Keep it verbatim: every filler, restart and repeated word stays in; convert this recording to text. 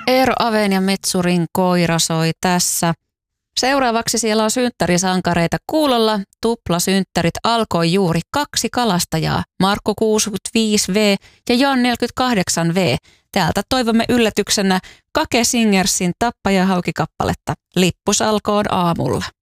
Eero Aven ja Metsurin koira soi tässä. Seuraavaksi siellä on synttärisankareita kuulolla. Tuplasynttärit alkoi juuri kaksi kalastajaa. Markku kuusikymmentäviisi V ja Jan neljäkymmentäkahdeksan V. Täältä toivomme yllätyksenä Kake Singersin Tappaja hauki kappaletta. Lippusalkoon aamulla.